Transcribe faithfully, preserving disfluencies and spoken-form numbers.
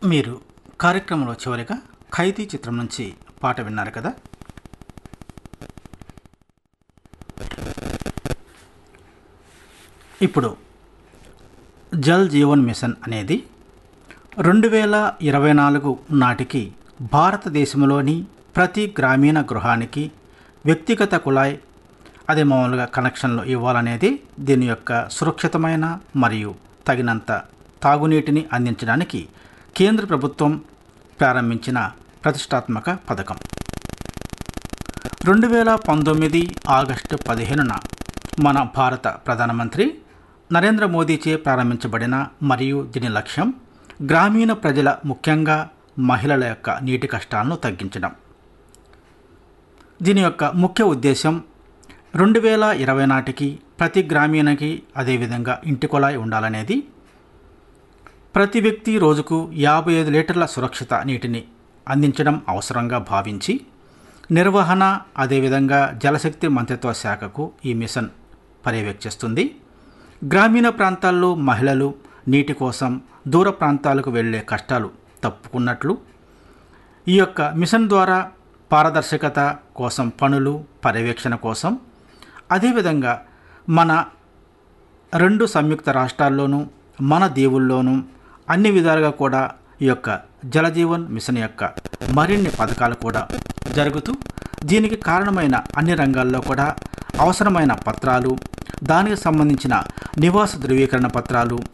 మీరు కార్యక్రమంలో చివరిగా ఖైదీ చిత్రం నుంచి పాట విన్నారు కదా. ఇప్పుడు జల్ జీవన్ మిషన్ అనేది రెండు వేల ఇరవై నాలుగు నాటికి భారతదేశంలోని ప్రతి గ్రామీణ గృహానికి వ్యక్తిగత కుళాయి అదే మామూలుగా కనెక్షన్లు ఇవ్వాలనేది దీని యొక్క సురక్షితమైన మరియు తగినంత తాగునీటిని అందించడానికి కేంద్ర ప్రభుత్వం ప్రారంభించిన ప్రతిష్టాత్మక పథకం. రెండు వేల పంతొమ్మిది ఆగస్టు పదిహేనున మన భారత ప్రధానమంత్రి నరేంద్ర మోదీచే ప్రారంభించబడిన మరియు దీని లక్ష్యం గ్రామీణ ప్రజల ముఖ్యంగా మహిళల యొక్క నీటి కష్టాలను తగ్గించడం. దీని యొక్క ముఖ్య ఉద్దేశం రెండు వేల ఇరవై నాటికి ప్రతి గ్రామీణకి అదేవిధంగా ఇంటి కుళాయి ఉండాలనేది, ప్రతి వ్యక్తి రోజుకు యాభై ఐదు లీటర్ల సురక్షిత నీటిని అందించడం అవసరంగా భావించి నిర్వహణ అదేవిధంగా జలశక్తి మంత్రిత్వ శాఖకు ఈ మిషన్ పర్యవేక్షిస్తుంది. గ్రామీణ ప్రాంతాల్లో మహిళలు నీటి కోసం దూర ప్రాంతాలకు వెళ్ళే కష్టాలు తప్పుకున్నట్లు ఈ యొక్క మిషన్ ద్వారా పారదర్శకత కోసం పనులు పర్యవేక్షణ కోసం అదేవిధంగా మన రెండు సంయుక్త రాష్ట్రాల్లోనూ మన దీవుల్లోనూ అన్ని విధాలుగా కూడా ఈ యొక్క జలజీవన్ మిషన్ యొక్క మరిన్ని పథకాలు కూడా జరుగుతూ దీనికి కారణమైన అన్ని రంగాల్లో కూడా అవసరమైన పత్రాలు దానికి సంబంధించిన నివాస ధృవీకరణ పత్రాలు